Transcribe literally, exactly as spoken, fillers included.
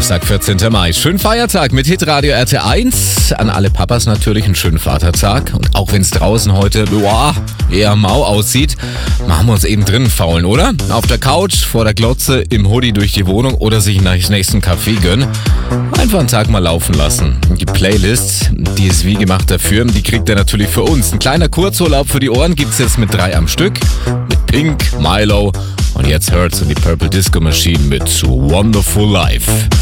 Donnerstag, vierzehnten Mai. Schönen Feiertag mit Hitradio R T eins. An alle Papas natürlich einen schönen Vatertag. Und auch wenn es draußen heute boah, eher mau aussieht, machen wir uns eben drinnen faulen, oder? Auf der Couch, vor der Glotze, im Hoodie durch die Wohnung oder sich nach dem nächsten Kaffee gönnen. Einfach einen Tag mal laufen lassen. Die Playlist, die ist wie gemacht dafür, die kriegt ihr natürlich für uns. Ein kleiner Kurzurlaub für die Ohren gibt's jetzt mit drei am Stück. Mit Pink, Milo und jetzt Hurts und die Purple Disco Machine mit Wonderful Life.